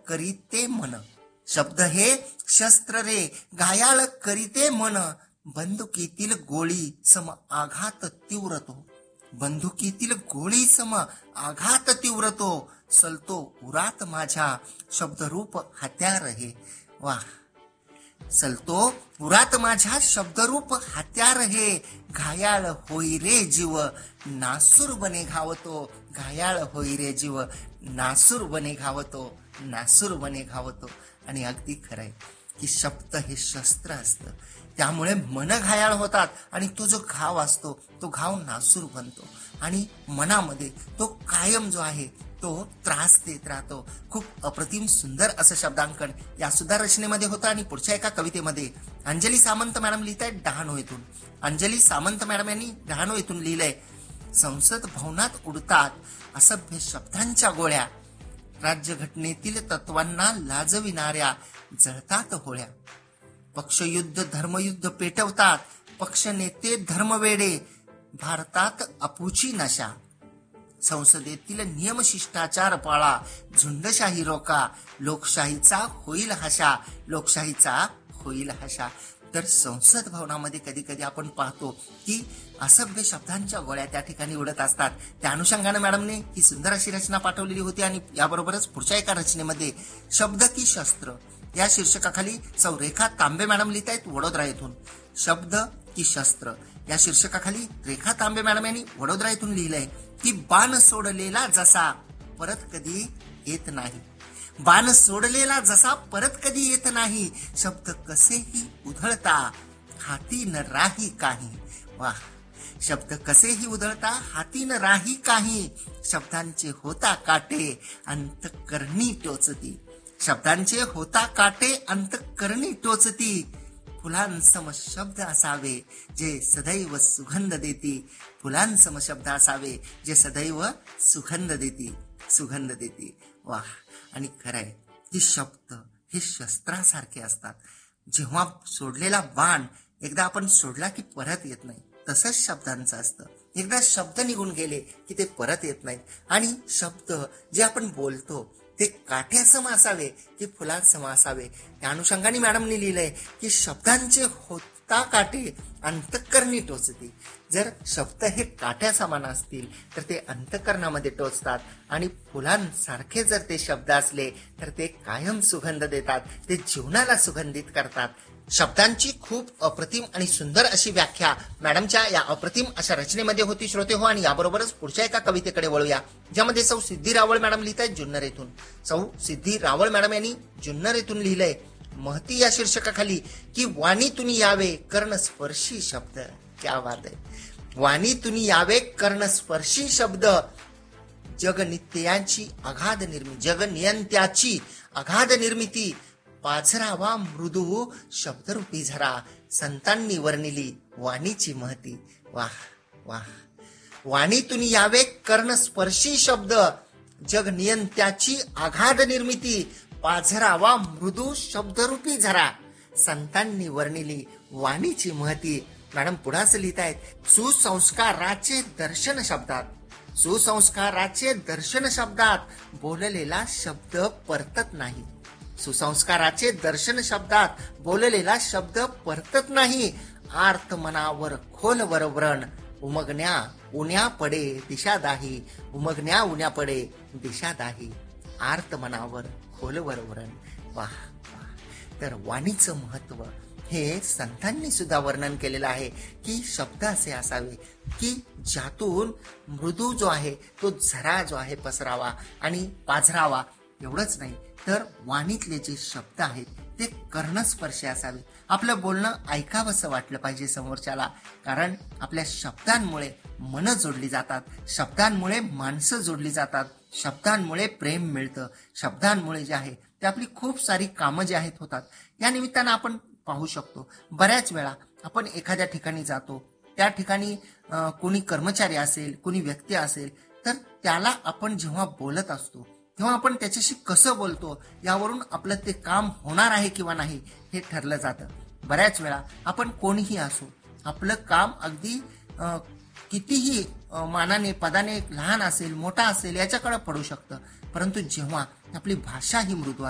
करीते मन. शब्द हे शस्त्र रे घायाळ करीते मन. बंदुकीतील गोळी सम आघात तीव्र तो. बंदुकीतील गोळी सम आघात तीव्र तो. सलतो उरात माझ्या शब्दरूप हत्यार हे. वाह. सलतो उरात माझ्या शब्दरूप हत्यार हे. घायाळ होई रे जीव नासूर बने घावतो. घायाळ होई रे जीव नासूर बने घावतो. नासूर बने घावतो. आणि अगदी खरंय की शब्द हे शस्त्र असतं, त्यामुळे मन घायाळ होतात आणि तो जो घाव असतो तो घाव नासूर बनतो आणि मनामध्ये तो कायम जो आहे तो त्रास देत राहतो. खूप अप्रतिम सुंदर असं शब्दांकन या सुद्धा रचनेमध्ये होतं. आणि पुढच्या एका कवितेमध्ये अंजली सामंत मॅडम लिहित आहेत डहाणू येथून. अंजली सामंत मॅडम यांनी डहाणू येथून लिहिलंय, संसद भवनात उडतात असभ्य शब्दांच्या गोळ्या. राज्यघटनेतील तत्वांना लाजविणाऱ्या जळतात होळ्या. पक्षयुद्ध धर्मयुद्ध पेटवतात पक्षनेते धर्मवेडे. भारतात अपुची नशा. संसदेतील नियमशिष्टाचार पाळा. झुंडशाही रोका. लोकशाहीचा होईल हशा. लोकशाहीचा होईल हशा. तर संसद भवनामध्ये कधी कधी आपण पाहतो की असभ्य शब्दांच्या गोळ्या त्या ठिकाणी उडत असतात. त्या अनुषंगाने मॅडमने ही सुंदर अशी रचना पाठवलेली होती. आणि याबरोबरच पुढच्या एका रचनेमध्ये शब्द की शस्त्र या शीर्षकाखाली सौ रेखा तांबे मॅडम लिहित आहेत वडोदरा येथून. शब्द की शस्त्र या शीर्षकाखाली रेखा तांबे मॅडम यांनी वडोदरा येथून लिहिलंय की बाण सोडलेला जसा परत कधी येत नाही. बाण सोडलेला जसा परत कधी येत नाही. शब्द कसेही उधळता हाती न राही काही. वाह. शब्द कसेही उधळता हाती न राही काही. शब्दांचे होता काटे अंतःकरणी टोचती. शब्दांचे होता काटे अंतःकरणी टोचती. फुलांसम शब्द असावे जे सदैव सुगंध देती. फुलांसम शब्द असावे जे सदैव सुगंध देती. सुगंध देती. वाह. आणि खरंय की शब्द हे शस्त्रासारखे असतात. जेव्हा सोडलेला बाण एकदा आपण सोडला की परत येत नाही, तसंच शब्दांचं असतं. एकदा शब्द निघून गेले की ते परत येत नाहीत. आणि शब्द जे आपण बोलतो ते काठ्यासम असावे की फुलांसम असावे. या अनुषंगाने मॅडमने लिहिलंय की शब्दांचे होता काटे अंतःकरणी टोचते. जर शब्द हे काट्या समान असतील तर ते अंतःकरणामध्ये टोचतात. आणि फुलांसारखे जर ते शब्द असले तर ते कायम सुगंध देतात. ते जीवनाला सुगंधित करतात. शब्दांची खूप अप्रतिम आणि सुंदर अशी व्याख्या मॅडमच्या या अप्रतिम अशा रचनेमध्ये होती श्रोते हो. आणि याबरोबरच पुढच्या एका कवितेकडे वळूया, ज्यामध्ये सौ सिद्धी रावळ मॅडम लिहित आहेत जुन्नर येथून. सौ सिद्धी रावळ मॅडम यांनी जुन्नर येथून लिहिलंय महती या शीर्षकाखाली की वाणीतून यावे कर्णस्पर्शी शब्द. क्या बात आहे. वाणीतून यावे कर्णस्पर्शी शब्द. जगनित्याची अगाध निर्मिती. जगनियंत्याची अगाध निर्मिती. पाझरावा मृदू शब्दरूपी झरा. संतांनी वर्णिली वाणीची महती. वाह वाह. वाणीतून यावे कर्णस्पर्शी शब्द. जगनियंत्याची अगाध निर्मिती. पाझरावा मृदू शब्दरूपी झरा. संतांनी वर्णिली वाणीची महती. मॅडम पुढाच लिहित आहेत सुसंस्काराचे दर्शन शब्दात. सुसंस्काराचे दर्शन शब्दात बोललेला शब्द परतत नाही. सुसंस्काराचे दर्शन शब्दात बोललेला शब्द परतत नाही. आर्त मनावर खोलवर व्रण. उमगण्या उन्या पडे दिशादाही. उमगण्या उन्या पडे दिशादाही. आर्त मनावर खोलवर व्रण. वाह वाह. तर वाणीचं महत्व हे संतांनी सुद्धा वर्णन केलेलं आहे की शब्द असे असावे की ज्यातून मृदू जो आहे तो झरा जो आहे पसरावा आणि पाझरावा. एवढंच नाही तर वाणीतले जे शब्द आहेत ते कर्णस्पर्शी असावे. आपलं बोलणं ऐकावंसं वाटलं पाहिजे समोरच्याला. कारण आपल्या शब्दांमुळे मन जोडली जातात. शब्दांमुळे माणसं जोडली जातात. शब्दांमुळे प्रेम मिळतं. शब्दांमुळे जे आहे ते आपली खूप सारी कामं जे आहेत होतात. या निमित्तानं आपण पाहू शकतो बऱ्याच वेळा आपण एखाद्या ठिकाणी जातो. त्या ठिकाणी कोणी कर्मचारी असेल, कोणी व्यक्ती असेल, तर त्याला आपण जेव्हा बोलत असतो तेव्हा आपण त्याच्याशी कसं बोलतो यावरून आपलं ते काम होणार आहे किंवा नाही हे ठरलं जातं. बऱ्याच वेळा आपण कोणीही असो, आपलं काम अगदी कितीही मानाने पदाने लहान असेल मोठा असेल याच्याकडे पडू शकतं. परंतु जेव्हा आपली भाषा ही मृदू